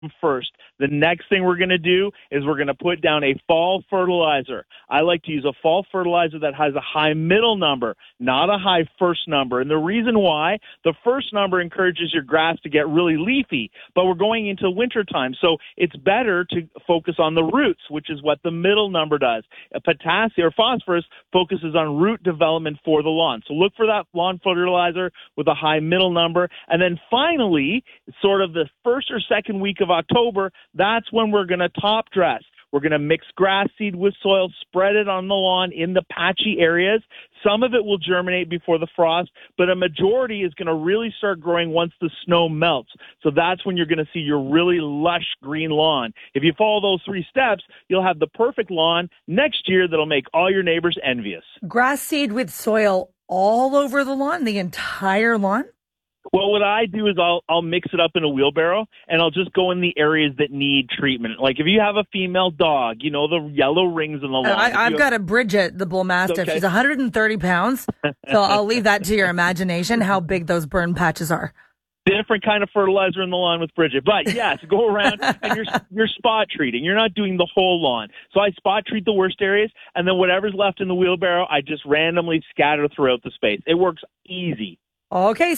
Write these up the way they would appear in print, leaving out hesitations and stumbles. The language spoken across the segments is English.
first. The next thing we're going to do is we're going to put down a fall fertilizer. I like to use a fall fertilizer that has a high middle number, not a high first number. And the reason why, the first number encourages your grass to get really leafy, but we're going into wintertime, so it's better to focus on the roots, which is what the middle number does. Potassium or phosphorus focuses on root development for the lawn. So look for that lawn fertilizer with a high middle number. And then finally, sort of the first or second week of October, that's when we're going to top dress. We're going to mix grass seed with soil, spread it on the lawn in the patchy areas. Some of it will germinate before the frost, but a majority is going to really start growing once the snow melts. So that's when you're going to see your really lush green lawn. If you follow those 3 steps, you'll have the perfect lawn next year that'll make all your neighbors envious. Grass seed with soil all over the lawn, the entire lawn? Well, what I do is I'll mix it up in a wheelbarrow, and I'll just go in the areas that need treatment. Like if you have a female dog, you know, the yellow rings in the lawn. I've got a Bridget, the bull mastiff. Okay. She's 130 pounds, so I'll leave that to your imagination, how big those burn patches are. Different kind of fertilizer in the lawn with Bridget. But yes, go around and you're spot treating. You're not doing the whole lawn. So I spot treat the worst areas, and then whatever's left in the wheelbarrow, I just randomly scatter throughout the space. It works easy. Okay,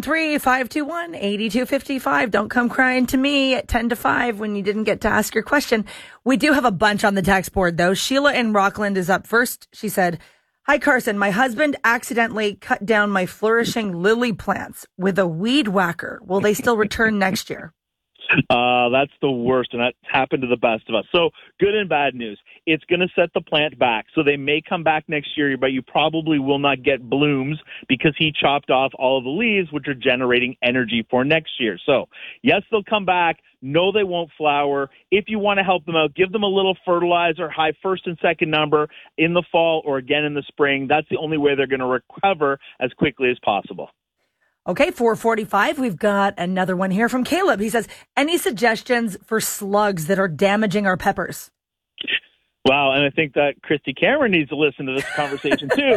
613-521-8255. Don't come crying to me at 10 to 5 when you didn't get to ask your question. We do have a bunch on the text board, though. Sheila in Rockland is up first. She said, "Hi, Carson. My husband accidentally cut down my flourishing lily plants with a weed whacker. Will they still return next year?" That's the worst, and that's happened to the best of us. So good and bad news. It's going to set the plant back. So they may come back next year, but you probably will not get blooms because he chopped off all of the leaves, which are generating energy for next year. So yes, they'll come back. No, they won't flower. If you want to help them out, give them a little fertilizer, high first and second number in the fall or again in the spring. That's the only way they're going to recover as quickly as possible. Okay, 4:45. We've got another one here from Caleb. He says, "Any suggestions for slugs that are damaging our peppers?" Wow, and I think that Christy Cameron needs to listen to this conversation too.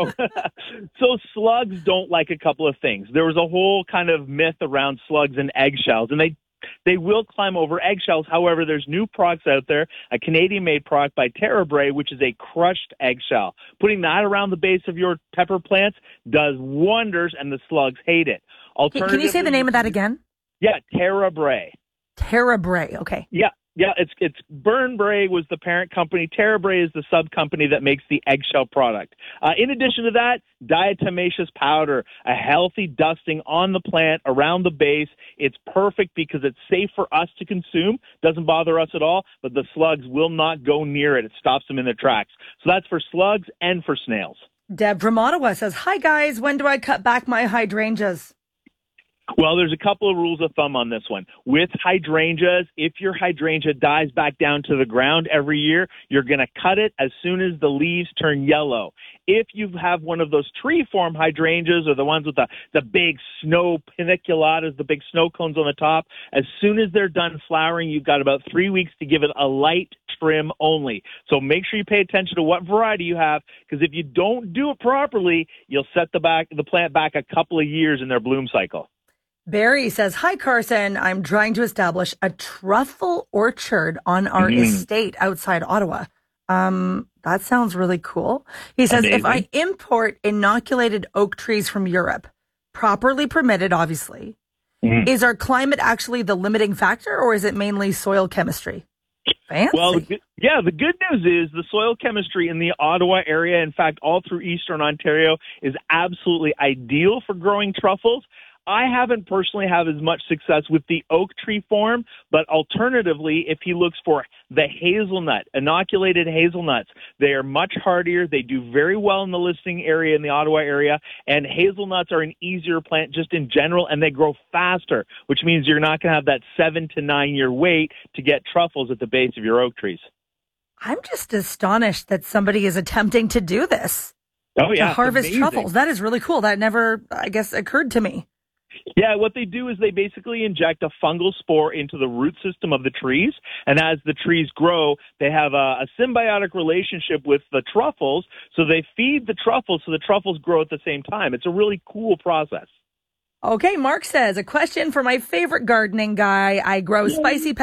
So slugs don't like a couple of things. There was a whole kind of myth around slugs and eggshells, and they will climb over eggshells. However, there's new products out there, a Canadian-made product by TerraBray, which is a crushed eggshell. Putting that around the base of your pepper plants does wonders, and the slugs hate it. Can you say the name of that again? Yeah, TerraBray. TerraBray, okay. Yeah, it's Burnbrae was the parent company. TerraBray is the sub-company that makes the eggshell product. In addition to that, diatomaceous powder, a healthy dusting on the plant around the base. It's perfect because it's safe for us to consume, doesn't bother us at all, but the slugs will not go near it. It stops them in their tracks. So that's for slugs and for snails. Deb from Ottawa says, "Hi guys, when do I cut back my hydrangeas?" Well, there's a couple of rules of thumb on this one. With hydrangeas, if your hydrangea dies back down to the ground every year, you're going to cut it as soon as the leaves turn yellow. If you have one of those tree-form hydrangeas or the ones with the big snow paniculatas, the big snow cones on the top, as soon as they're done flowering, you've got about 3 weeks to give it a light trim only. So make sure you pay attention to what variety you have, because if you don't do it properly, you'll set the plant back a couple of years in their bloom cycle. Barry says, "Hi, Carson. I'm trying to establish a truffle orchard on our estate outside Ottawa." That sounds really cool. He says, "If I import inoculated oak trees from Europe, properly permitted, obviously, is our climate actually the limiting factor, or is it mainly soil chemistry?" Fancy. Well, the good news is the soil chemistry in the Ottawa area, in fact, all through eastern Ontario, is absolutely ideal for growing truffles. I haven't personally had as much success with the oak tree form, but alternatively, if he looks for the hazelnut, inoculated hazelnuts, they are much hardier. They do very well in the listing area in the Ottawa area, and hazelnuts are an easier plant just in general, and they grow faster, which means you're not going to have that 7 to 9 year wait to get truffles at the base of your oak trees. I'm just astonished that somebody is attempting to do this. Oh, yeah. To harvest truffles. That is really cool. That never, I guess, occurred to me. Yeah, what they do is they basically inject a fungal spore into the root system of the trees, and as the trees grow, they have a symbiotic relationship with the truffles, so they feed the truffles so the truffles grow at the same time. It's a really cool process. Okay, Mark says, a question for my favorite gardening guy. I grow spicy